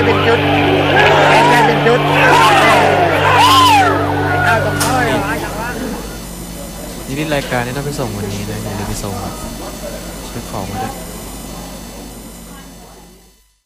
เป็นชุดแกเป็นชุดข้าวกับข้าวร้ายจังวะนี่รายการนี้ต้องไปส่งวันนี้นะอย่าลืมไปส่งครับซื้อของมาด้วย